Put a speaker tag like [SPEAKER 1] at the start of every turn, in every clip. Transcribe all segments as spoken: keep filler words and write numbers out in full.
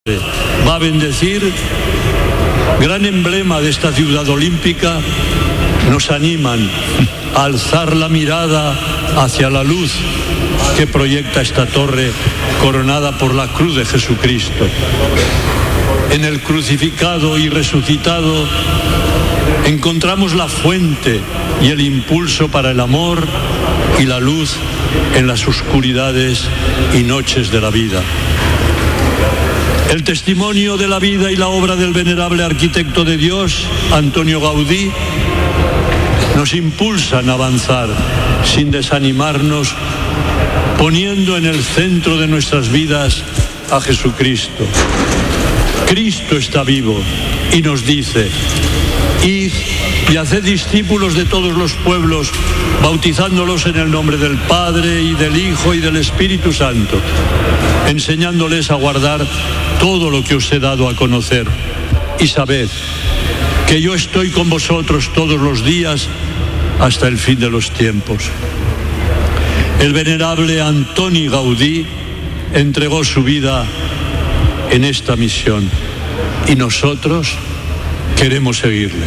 [SPEAKER 1] va a bendecir, gran emblema de esta ciudad olímpica, nos animan a alzar la mirada hacia la luz que proyecta esta torre coronada por la cruz de Jesucristo. En el crucificado y resucitado encontramos la fuente y el impulso para el amor y la luz en las oscuridades y noches de la vida. El testimonio de la vida y la obra del venerable arquitecto de Dios, Antonio Gaudí, nos impulsan a avanzar sin desanimarnos, poniendo en el centro de nuestras vidas a Jesucristo. Cristo está vivo y nos dice: id y haced discípulos de todos los pueblos, bautizándolos en el nombre del Padre y del Hijo y del Espíritu Santo, enseñándoles a guardar todo lo que os he dado a conocer. Y sabed que yo estoy con vosotros todos los días hasta el fin de los tiempos. El venerable Antoni Gaudí entregó su vida en esta misión y nosotros queremos seguirle.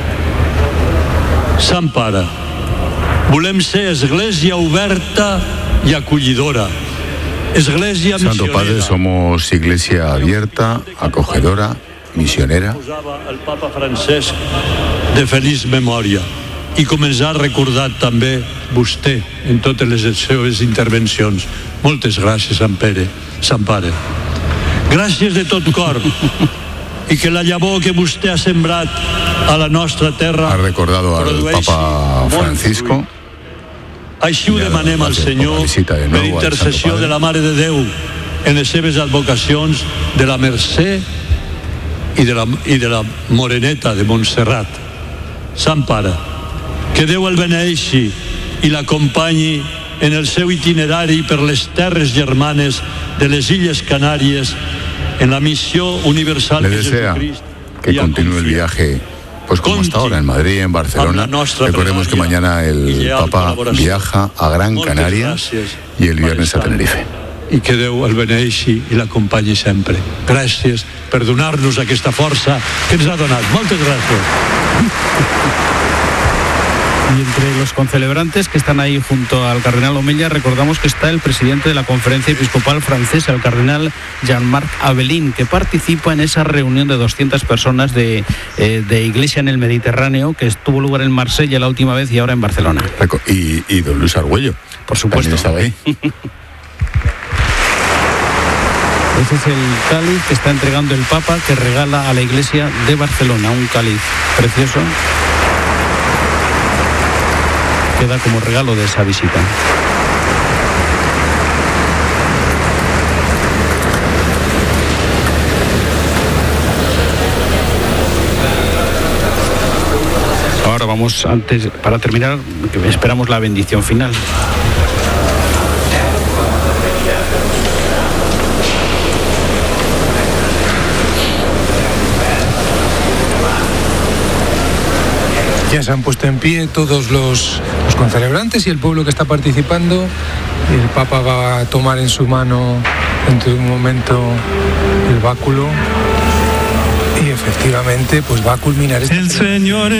[SPEAKER 1] Sant Pare, volem ser església oberta i acollidora. Església misionera.
[SPEAKER 2] Santo Padre, somos iglesia abierta, acogedora, misionera.
[SPEAKER 1] El Papa Francesc de feliç memòria i començar recordant també vostè en totes les seves intervencions. Moltes gràcies, Sant Pere, Sant Pare. Gràcies de tot cor i que la llavor que vostè ha sembrat a la nostra terra
[SPEAKER 2] ha recordado al Papa Francisco.
[SPEAKER 1] Així ho demanem al Senyor per intercessió de la Mare de Déu en les seves advocacions de la Mercè i de la, i de la Moreneta de Montserrat. Sant Pare, que Déu el beneeixi i l'acompanyi en el seu itinerari per les terres germanes de les Illes Canàries en la misión universal
[SPEAKER 2] de Jesucristo. Que continúe el viaje, pues como hasta ahora, en Madrid y en Barcelona. Recordemos que mañana el Papa viaja a Gran Canaria y el viernes a Tenerife.
[SPEAKER 1] I que Déu el beneeixi i l'acompanyi sempre. Gràcies per donar-nos aquesta força que ens ha donat. Moltes gràcies.
[SPEAKER 3] Y entre los concelebrantes que están ahí junto al cardenal Omella, recordamos que está el presidente de la Conferencia Episcopal Francesa, el cardenal Jean-Marc Abelin, que participa en esa reunión de doscientas personas de, eh, de Iglesia en el Mediterráneo, que tuvo lugar en Marsella la última vez y ahora en Barcelona.
[SPEAKER 2] Y, y don Luis Argüello,
[SPEAKER 3] por supuesto,
[SPEAKER 2] estaba ahí.
[SPEAKER 3] Ese es el cáliz que está entregando el Papa, que regala a la Iglesia de Barcelona, un cáliz precioso. Queda como regalo de esa visita. Ahora vamos, antes, para terminar, esperamos la bendición final.
[SPEAKER 4] Ya se han puesto en pie todos los, los concelebrantes y el pueblo que está participando. El Papa va a tomar en su mano dentro de un momento el báculo y efectivamente pues va a culminar esta
[SPEAKER 5] el Señor